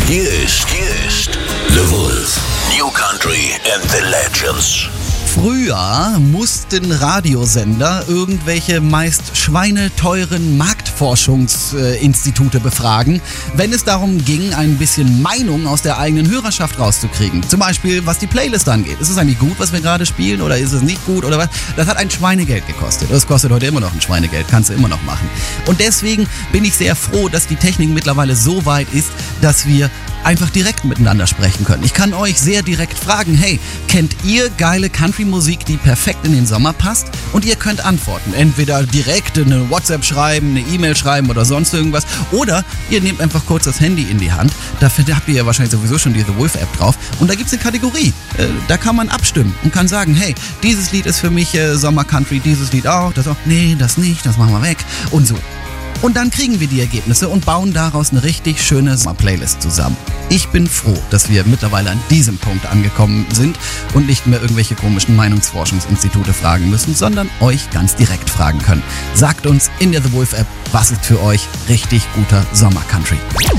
Hier ist The Wolf. New Country and the Legends. Früher mussten Radiosender irgendwelche meist schweineteuren Marktforschungsinstitute befragen, wenn es darum ging, ein bisschen Meinung aus der eigenen Hörerschaft rauszukriegen. Zum Beispiel, was die Playlist angeht. Ist es eigentlich gut, was wir gerade spielen, oder ist es nicht gut, oder was? Das hat ein Schweinegeld gekostet. Das kostet heute immer noch ein Schweinegeld, kannst du immer noch machen. Und deswegen bin ich sehr froh, dass die Technik mittlerweile so weit ist, dass wir einfach direkt miteinander sprechen können. Ich kann euch sehr direkt fragen, hey, kennt ihr geile Country-Musik, die perfekt in den Sommer passt? Und ihr könnt antworten. Entweder direkt eine WhatsApp schreiben, eine E-Mail schreiben oder sonst irgendwas. Oder ihr nehmt einfach kurz das Handy in die Hand. Dafür habt ihr ja wahrscheinlich sowieso schon die The Wolf-App drauf. Und da gibt es eine Kategorie. Da kann man abstimmen und kann sagen, hey, dieses Lied ist für mich Sommer-Country, dieses Lied auch, das auch. Nee, das nicht, das machen wir weg. Und so. Und dann kriegen wir die Ergebnisse und bauen daraus eine richtig schöne Sommer-Playlist zusammen. Ich bin froh, dass wir mittlerweile an diesem Punkt angekommen sind und nicht mehr irgendwelche komischen Meinungsforschungsinstitute fragen müssen, sondern euch ganz direkt fragen können. Sagt uns in der The Wolf App, was ist für euch richtig guter Sommer-Country.